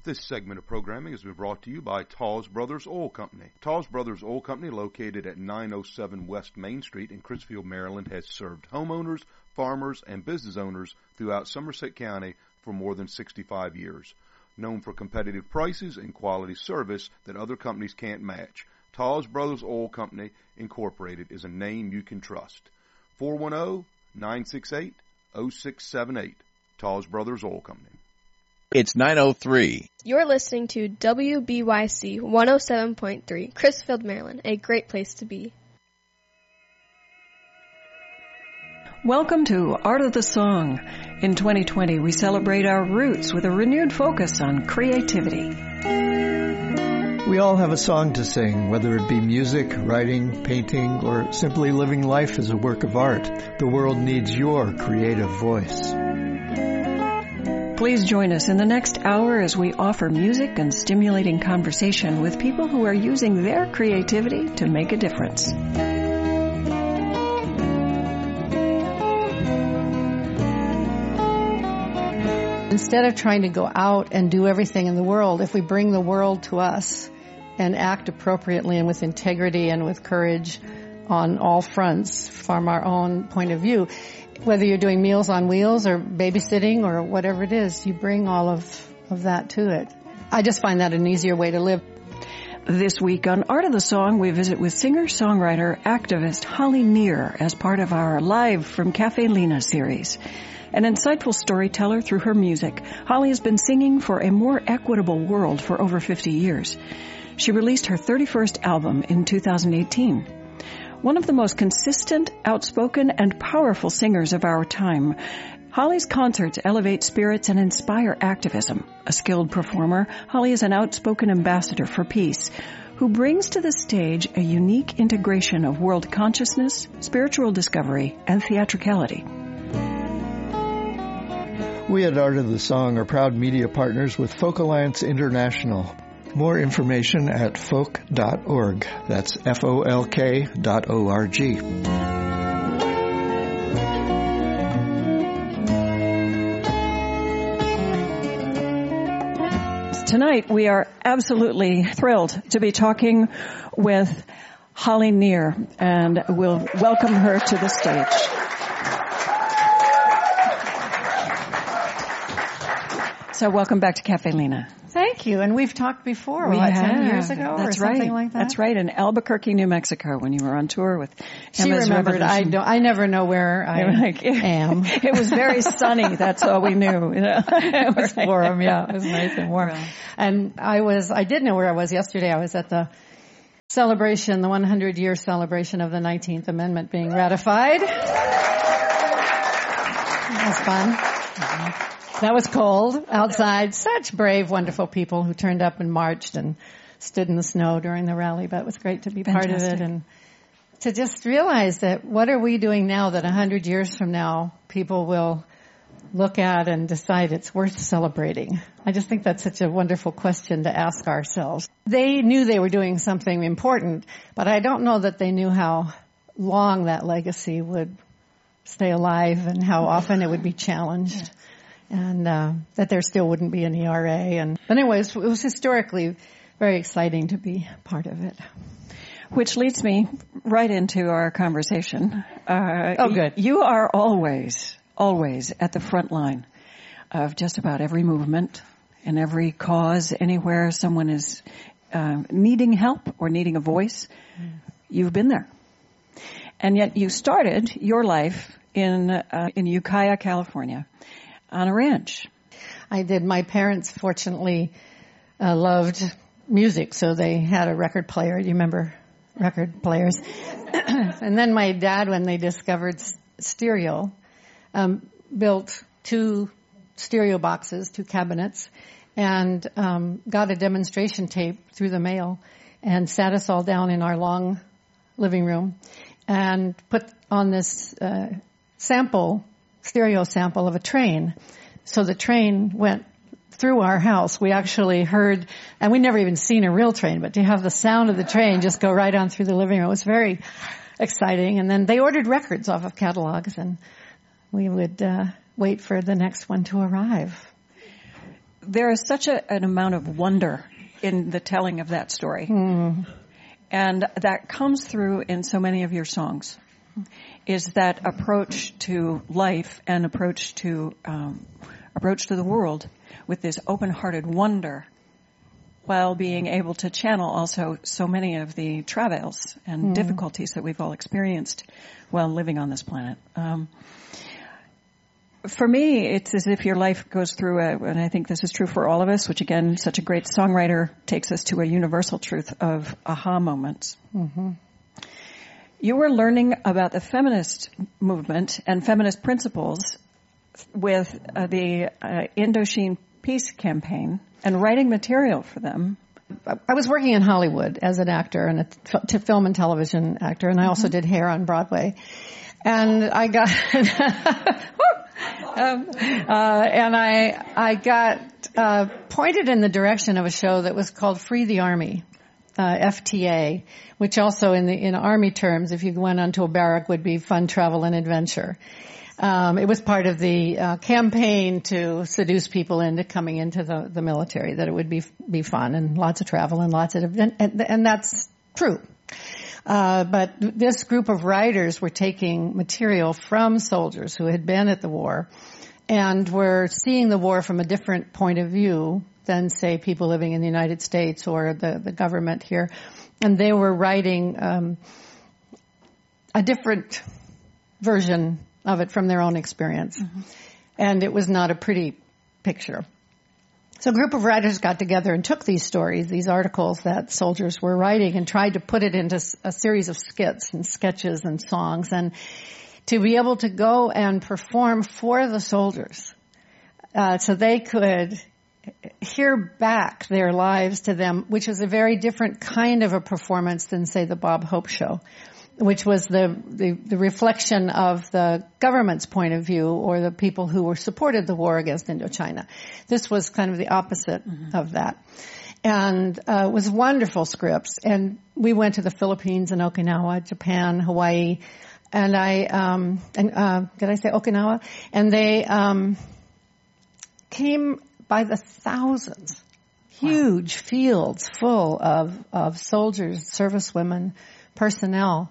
This segment of programming has been brought to you by Tawes Brothers Oil Company. Tawes Brothers Oil Company, located at 907 West Main Street in Crisfield, Maryland, has served homeowners, farmers, and business owners throughout Somerset County for more than 65 years. Known for competitive prices and quality service that other companies can't match, Tawes Brothers Oil Company, Incorporated, is a name you can trust. 410-968-0678. Tawes Brothers Oil Company. It's 9:03. You're listening to WBYC 107.3, Crisfield, Maryland, a great place to be. Welcome to Art of the Song. In 2020, we celebrate our roots with a renewed focus on creativity. We all have a song to sing, whether it be music, writing, painting, or simply living life as a work of art. The world needs your creative voice. Please join us in the next hour as we offer music and stimulating conversation with people who are using their creativity to make a difference. Instead of trying to go out and do everything in the world, if we bring the world to us and act appropriately and with integrity and with courage on all fronts from our own point of view, whether you're doing Meals on Wheels or babysitting or whatever it is, you bring all of that to it. I just find that an easier way to live. This week on Art of the Song, we visit with singer-songwriter, activist Holly Near as part of our Live from Cafe Lena series. An insightful storyteller through her music, Holly has been singing for a more equitable world for over 50 years. She released her 31st album in 2018. One of the most consistent, outspoken, and powerful singers of our time, Holly's concerts elevate spirits and inspire activism. A skilled performer, Holly is an outspoken ambassador for peace who brings to the stage a unique integration of world consciousness, spiritual discovery, and theatricality. We at Art of the Song are proud media partners with Folk Alliance International. More information at folk.org. That's FOLK.org. Tonight, we are absolutely thrilled to be talking with Holly Near, and we'll welcome her to the stage. So welcome back to Cafe Lena. Thank you. And we've talked before, 10 years ago or something like that? That's right, in Albuquerque, New Mexico, when you were on tour with She Emma's remembered. I never know where I am. It was very sunny. That's all we knew. You know? It was warm, yeah. It was nice and warm. Right. And I did know where I was yesterday. I was at the celebration, the 100-year celebration of the 19th Amendment being ratified. That was fun. Mm-hmm. That was cold outside. Such brave, wonderful people who turned up and marched and stood in the snow during the rally. But it was great to be part of it and to just realize that what are we doing now that 100 years from now people will look at and decide it's worth celebrating. I just think that's such a wonderful question to ask ourselves. They knew they were doing something important, but I don't know that they knew how long that legacy would stay alive and how often it would be challenged. Yes. And that there still wouldn't be an ERA. But anyways, it was historically very exciting to be part of it. Which leads me right into our conversation. Good. You are always at the front line of just about every movement and every cause, anywhere someone is needing help or needing a voice. You've been there. And yet you started your life in Ukiah, California, on a ranch. I did. My parents, fortunately, loved music, so they had a record player. Do you remember record players? And then my dad, when they discovered stereo, built 2 stereo boxes, 2 cabinets, and got a demonstration tape through the mail and sat us all down in our long living room and put on this stereo sample of a train. So the train went through our house. We actually heard, and we never even seen a real train, but to have the sound of the train just go right on through the living room, it was very exciting. And then they ordered records off of catalogs, and we would wait for the next one to arrive. there is such an amount of wonder in the telling of that story. And that comes through in so many of your songs, is that approach to life and approach to the world with this open-hearted wonder, while being able to channel also so many of the travails and difficulties that we've all experienced while living on this planet. For me, it's as if your life goes through and I think this is true for all of us, which again, such a great songwriter takes us to a universal truth of aha moments. You were learning about the feminist movement and feminist principles with the Indochine Peace Campaign and writing material for them. I was working in Hollywood as an actor and a film and television actor, and I also did hair on Broadway. And I got, I got pointed in the direction of a show that was called Free the Army, FTA, which also in Army terms, if you went onto a barrack, would be fun, travel, and adventure. It was part of the campaign to seduce people into coming into the military, that it would be fun and lots of travel and lots of and that's true. But this group of writers were taking material from soldiers who had been at the war and were seeing the war from a different point of view than, say, people living in the United States or the government here. And they were writing a different version of it from their own experience. And it was not a pretty picture. So a group of writers got together and took these stories, these articles that soldiers were writing, and tried to put it into a series of skits and sketches and songs, and to be able to go and perform for the soldiers so they could hear back their lives to them, which is a very different kind of a performance than, say, the Bob Hope show, which was the reflection of the government's point of view or the people who were supported the war against Indochina. This was kind of the opposite of that. And it was wonderful scripts. And we went to the Philippines and Okinawa, Japan, Hawaii, and did I say Okinawa? And they came by the thousands, huge fields full of soldiers, servicewomen, personnel.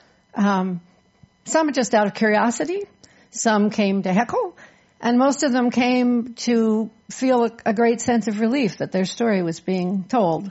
Some just out of curiosity, some came to heckle, and most of them came to feel a great sense of relief that their story was being told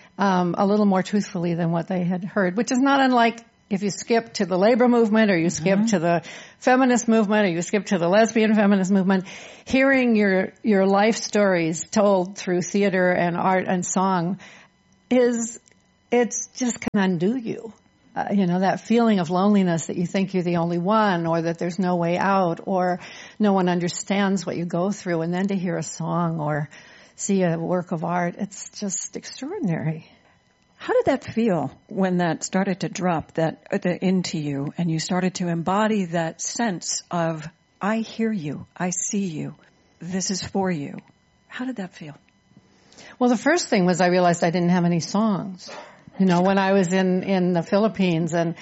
a little more truthfully than what they had heard, which is not unlike if you skip to the labor movement or you skip to the feminist movement or you skip to the lesbian feminist movement. Hearing your life stories told through theater and art and song it's just can undo you. That feeling of loneliness that you think you're the only one, or that there's no way out, or no one understands what you go through. And then to hear a song or see a work of art, it's just extraordinary. How did that feel when that started to drop into you and you started to embody that sense of, I hear you, I see you, this is for you? How did that feel? Well, the first thing was I realized I didn't have any songs. When I was in the Philippines, and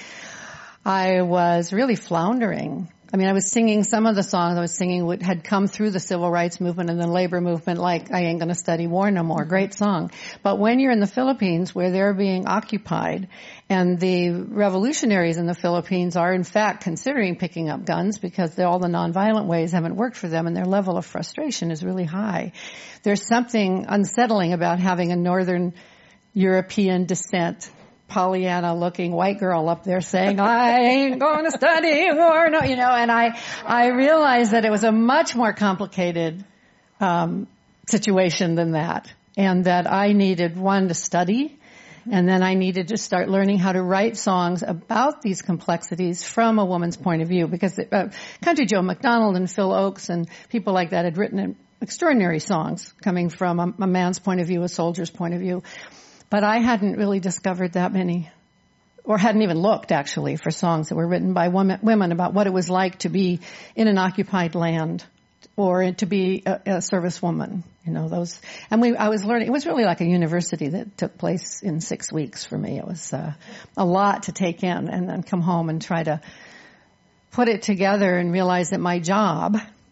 I was really floundering. I mean, I was singing some of the songs I was singing had come through the civil rights movement and the labor movement, like I Ain't Gonna Study War No More, great song. But when you're in the Philippines where they're being occupied, and the revolutionaries in the Philippines are in fact considering picking up guns because all the nonviolent ways haven't worked for them, and their level of frustration is really high. There's something unsettling about having a Northern European descent, Pollyanna-looking white girl up there saying, I ain't going to study war, no, and I realized that it was a much more complicated situation than that, and that I needed, one, to study, and then I needed to start learning how to write songs about these complexities from a woman's point of view, because Country Joe McDonald and Phil Oakes and people like that had written extraordinary songs coming from a man's point of view, a soldier's point of view. But I hadn't really discovered that many, or hadn't even looked, actually, for songs that were written by women about what it was like to be in an occupied land or to be a servicewoman, those. And I was learning, it was really like a university that took place in 6 weeks for me. It was a lot to take in, and then come home and try to put it together and realize that my job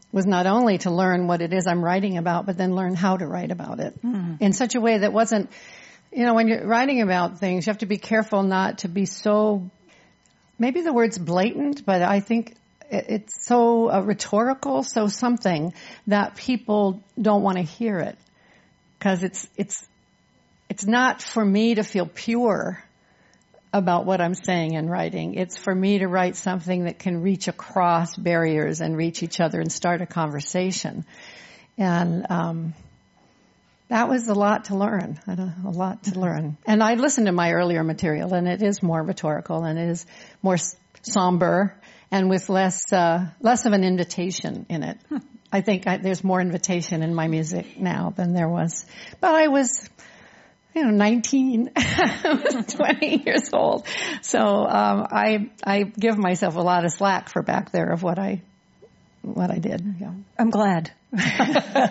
was not only to learn what it is I'm writing about, but then learn how to write about it in such a way that wasn't, when you're writing about things, you have to be careful not to be so, maybe the word's blatant, but I think it's so rhetorical, so something that people don't want to hear it. Because it's not for me to feel pure about what I'm saying and writing. It's for me to write something that can reach across barriers and reach each other and start a conversation. And that was a lot to learn. I had a lot to learn. And I listened to my earlier material, and it is more rhetorical, and it is more somber, and with less of an invitation in it. I think there's more invitation in my music now than there was. But I was 19. I was 20 years old. So I give myself a lot of slack for back there of what I did. Yeah. I'm glad.